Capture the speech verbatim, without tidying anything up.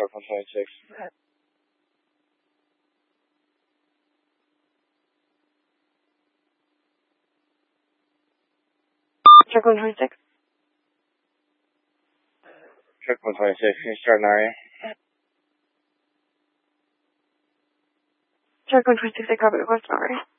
Check one twenty-six. Check one twenty-six. Check one twenty-six. Can you start an R A? Check one twenty-six. I copy request R A.